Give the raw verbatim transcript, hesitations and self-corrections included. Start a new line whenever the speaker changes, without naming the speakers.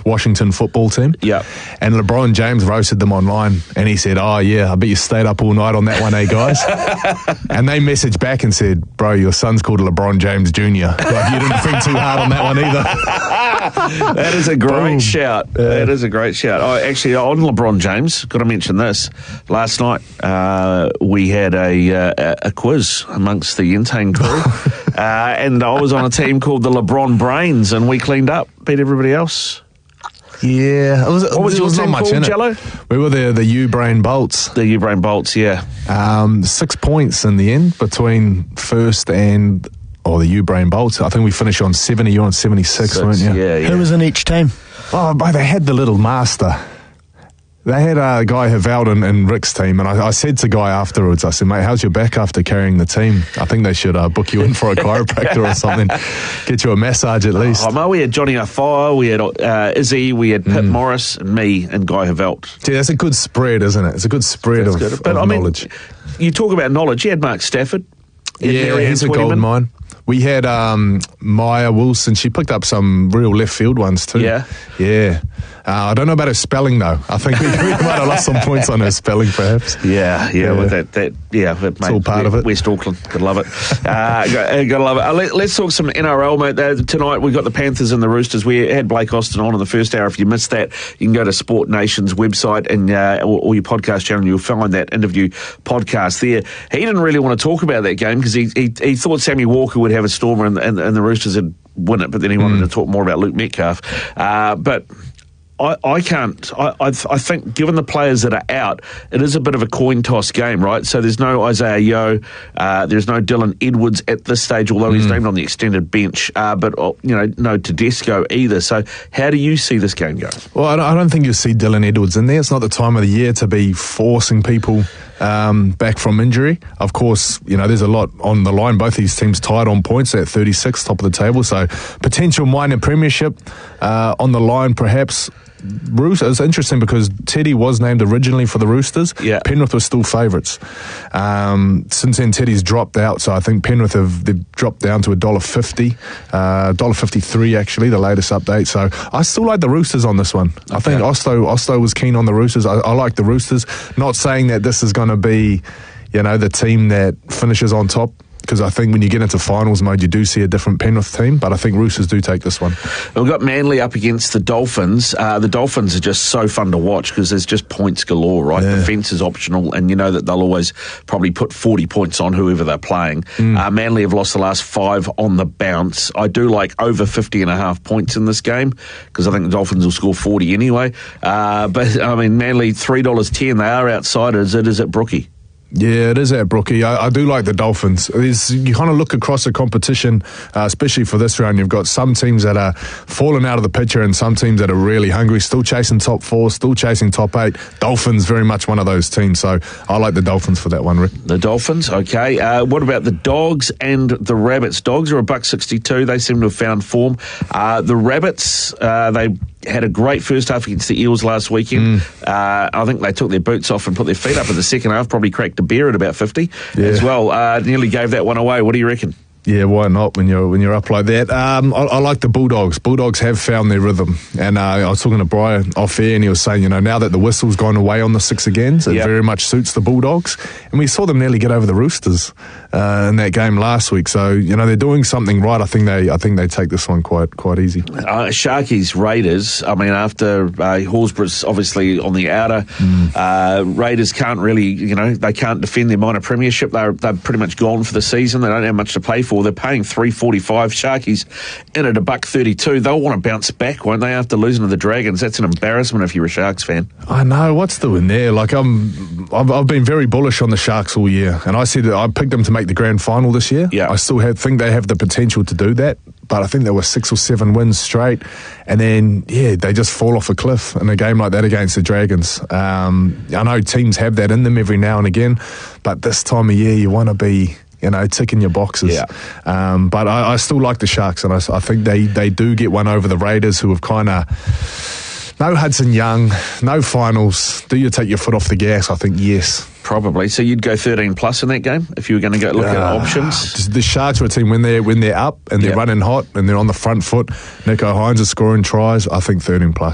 Washington football team.
Yeah.
And LeBron James roasted them online, and he said, oh, yeah, I bet you stayed up all night on that one, eh, guys? And they messaged back and said, bro, your son's called LeBron James Junior Like, you didn't think too hard on that one either.
That is a great
Boom.
shout.
Yeah.
That is a great shout. Oh, actually, on LeBron James, got to mention this. Last night, uh, we had a, uh, a quiz amongst the Intane crew, uh, and I was on a team called the LeBron Brains, and we cleaned up, beat everybody else.
Yeah. It was,
What was
there
your
was not
team
much
called,
in it.
Jello?
We were the, the U-Brain Bolts.
The U-Brain Bolts, yeah.
Um, six points in the end between first and... or the U-Brain Bolts. I think we finished on seventy, you're on seventy-six,
Six,
weren't you?
Yeah, yeah.
Who was in each team?
Oh, but they had the little master. They had a guy, Havald, in, in Rick's team, and I, I said to Guy afterwards, I said, mate, how's your back after carrying the team? I think they should uh, book you in for a chiropractor or something, get you a massage at least.
Oh, Mo, we had Johnny Afire, we had uh, Izzy, we had Pip mm. Morris, and me, and Guy Havald.
Yeah, that's a good spread, isn't it? It's a good spread
That's
of,
good. But,
of
I mean,
knowledge.
You talk about knowledge. You had Mark Stafford. You had
Yeah,
Marianne
he's a
Tweedyman.
gold mine. We had um, Maya Wilson. She picked up some real left field ones too.
Yeah?
Yeah. Uh, I don't know about her spelling though. I think we, we might have lost some points on her spelling perhaps.
Yeah, yeah,
Yeah.
with that, that, yeah, it, mate,
all part of it.
West Auckland, gotta love it. Uh, gotta, gotta love it. Uh, let, let's talk some N R L, mate. Uh, tonight we got the Panthers and the Roosters. We had Blake Austin on in the first hour. If you missed that, you can go to Sport Nation's website and uh, or, or your podcast channel. You'll find that interview podcast there. He didn't really want to talk about that game because he, he he thought Sammy Walker would have a stormer and, and, and the Roosters would win it, but then he wanted
Mm.
to talk more about Luke Metcalf. Uh, but I, I can't. I, I, I think, given the players that are out, it is a bit of a coin toss game, right? So there's no Isaiah Yeo, uh, there's no Dylan Edwards at this stage, although mm. he's named on the extended bench, uh, but uh, you know, no Tedesco either. So how do you see this game go?
Well, I don't, I don't think you'll see Dylan Edwards in there. It's not the time of the year to be forcing people um, back from injury. Of course, you know, there's a lot on the line. Both these teams tied on points at thirty-six, top of the table. So potential minor premiership uh, on the line, perhaps. Roosters, it's interesting because Teddy was named originally for the Roosters.
Yeah.
Penrith were still favourites. Um, since then, Teddy's dropped out, so I think Penrith have they've dropped down to one dollar fifty, uh, one dollar fifty-three actually, the latest update. So I still like the Roosters on this one. Okay. I think Oslo, Oslo was keen on the Roosters. I, I like the Roosters. Not saying that this is going to be, you know, the team that finishes on top, because I think when you get into finals mode, you do see a different Penrith team, but I think Roosters do take this one.
We've got Manly up against the Dolphins. Uh, the Dolphins are just so fun to watch because there's just points galore, right?
Yeah.
The fence is optional, and you know that they'll always probably put forty points on whoever they're playing. Mm. Uh, Manly have lost the last five on the bounce. I do like over fifty and a half points in this game because I think the Dolphins will score forty anyway. Uh, but, I mean, Manly, three dollars ten. They are outsiders. It is at Brookie.
Yeah, it is at Brookie. I, I do like the Dolphins. There's, you kind of look across the competition, uh, especially for this round. You've got some teams that are falling out of the picture and some teams that are really hungry, still chasing top four, still chasing top eight. Dolphins, very much one of those teams. So I like the Dolphins for that one, Rick.
The Dolphins, okay. Uh, what about the Dogs and the Rabbits? Dogs are a buck sixty-two. They seem to have found form. Uh, the Rabbits, uh, they had a great first half against the Eels last weekend. Mm. Uh, I think they took their boots off and put their feet up in the second half, probably cracked a beer at about fifty yeah. as well. Uh, nearly gave that one away. What do you reckon?
Yeah, why not when you're when you're up like that? Um, I, I like the Bulldogs. Bulldogs have found their rhythm. And uh, I was talking to Brian off air and he was saying, you know, now that the whistle's gone away on the six again, it yep. very much suits the Bulldogs. And we saw them nearly get over the Roosters uh, in that game last week. So, you know, they're doing something right. I think they I think they take this one quite quite easy.
Uh, Sharkies, Raiders, I mean, after uh, Horsburgh's obviously on the outer, mm. uh, Raiders can't really, you know, they can't defend their minor premiership. They're, they're pretty much gone for the season. They don't have much to play for. They're paying three forty-five. Sharkies in at a buck thirty-two. They'll want to bounce back, won't they, after losing to the Dragons? That's an embarrassment if you're a Sharks fan.
I know. What's doing there? Like, I'm, I've, I've been very bullish on the Sharks all year, and I said that I picked them to make the grand final this year.
Yeah.
I still have, think they have the potential to do that, but I think there were six or seven wins straight, and then, yeah, they just fall off a cliff in a game like that against the Dragons. Um, I know teams have that in them every now and again, but this time of year you want to be, you know, ticking your boxes.
Yeah.
Um, but I, I still like the Sharks, and I, I think they, they do get one over the Raiders, who have kind of no Hudson Young, no finals. Do you take your foot off the gas? I think yes.
Probably. So you'd go thirteen plus in that game if you were going to go look uh, at options?
The Sharks are a team when they're, when they're up and they're yep. running hot and they're on the front foot. Nico Hines is scoring tries. I think thirteen plus.